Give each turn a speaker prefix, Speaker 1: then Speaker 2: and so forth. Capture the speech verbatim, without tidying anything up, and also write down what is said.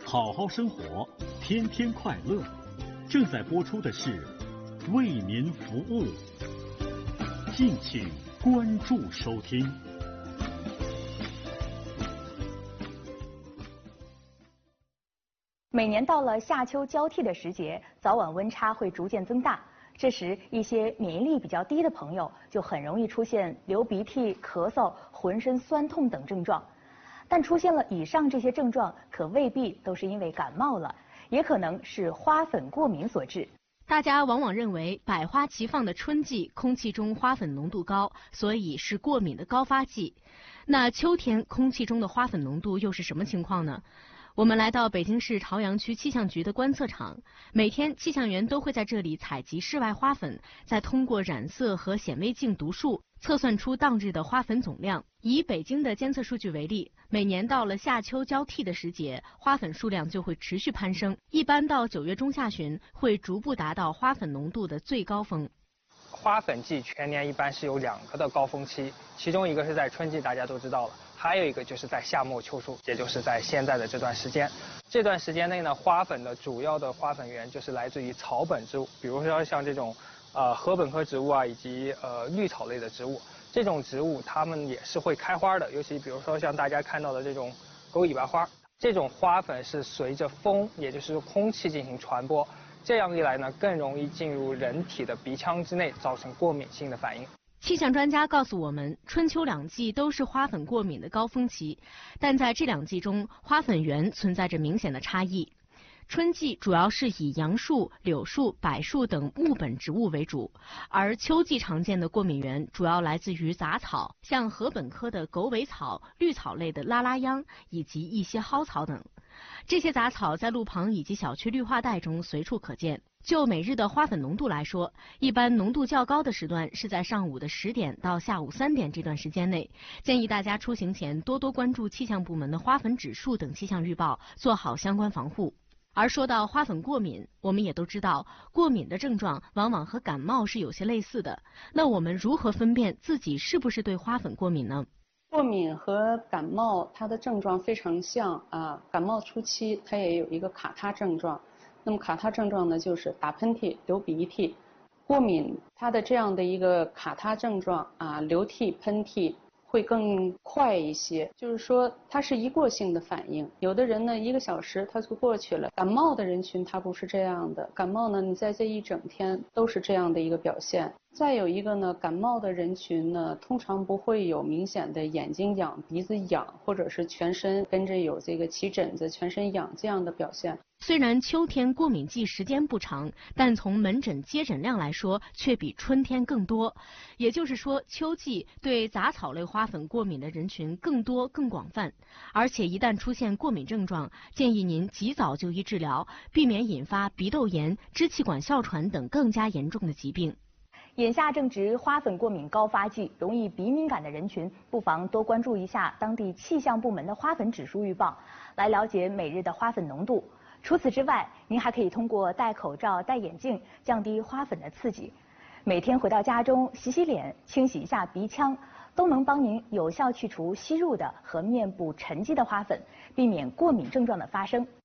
Speaker 1: 好好生活，天天快乐。正在播出的是为民服务，敬请关注收听。
Speaker 2: 每年到了夏秋交替的时节，早晚温差会逐渐增大。这时，一些免疫力比较低的朋友就很容易出现流鼻涕、咳嗽、浑身酸痛等症状。但出现了以上这些症状，可未必都是因为感冒了，也可能是花粉过敏所致。
Speaker 3: 大家往往认为百花齐放的春季空气中花粉浓度高，所以是过敏的高发季。那秋天空气中的花粉浓度又是什么情况呢？我们来到北京市朝阳区气象局的观测场，每天气象员都会在这里采集室外花粉，再通过染色和显微镜读数，测算出当日的花粉总量。以北京的监测数据为例，每年到了夏秋交替的时节，花粉数量就会持续攀升，一般到九月中下旬会逐步达到花粉浓度的最高峰。
Speaker 4: 花粉季全年一般是有两个的高峰期，其中一个是在春季，大家都知道了，还有一个就是在夏末秋初，也就是在现在的这段时间。这段时间内呢，花粉的主要的花粉源就是来自于草本植物，比如说像这种呃禾本科植物啊，以及呃绿草类的植物。这种植物它们也是会开花的，尤其比如说像大家看到的这种狗尾巴花，这种花粉是随着风，也就是空气进行传播。这样一来呢，更容易进入人体的鼻腔之内，造成过敏性的反应。
Speaker 3: 气象专家告诉我们，春秋两季都是花粉过敏的高峰期，但在这两季中，花粉源存在着明显的差异。春季主要是以杨树、柳树、柏树等木本植物为主，而秋季常见的过敏源主要来自于杂草，像禾本科的狗尾草、绿草类的拉拉秧以及一些蒿草等。这些杂草在路旁以及小区绿化带中随处可见。就每日的花粉浓度来说，一般浓度较高的时段是在上午的十点到下午三点这段时间内，建议大家出行前多多关注气象部门的花粉指数等气象预报，做好相关防护。而说到花粉过敏，我们也都知道，过敏的症状往往和感冒是有些类似的。那我们如何分辨自己是不是对花粉过敏呢？
Speaker 5: 过敏和感冒它的症状非常像啊，感冒初期它也有一个卡他症状，那么卡他症状呢就是打喷嚏、流鼻涕。过敏它的这样的一个卡他症状啊，流涕、喷嚏会更快一些，就是说它是一过性的反应。有的人呢一个小时它就过去了，感冒的人群它不是这样的，感冒呢你在这一整天都是这样的一个表现。再有一个呢，感冒的人群呢通常不会有明显的眼睛痒、鼻子痒，或者是全身跟着有这个起疹子、全身痒这样的表现。
Speaker 3: 虽然秋天过敏季时间不长，但从门诊接诊量来说，却比春天更多。也就是说，秋季对杂草类花粉过敏的人群更多、更广泛。而且一旦出现过敏症状，建议您及早就医治疗，避免引发鼻窦炎、支气管哮喘等更加严重的疾病。
Speaker 2: 眼下正值花粉过敏高发季，容易鼻敏感的人群不妨多关注一下当地气象部门的花粉指数预报，来了解每日的花粉浓度。除此之外，您还可以通过戴口罩、戴眼镜降低花粉的刺激。每天回到家中洗洗脸、清洗一下鼻腔，都能帮您有效去除吸入的和面部沉积的花粉，避免过敏症状的发生。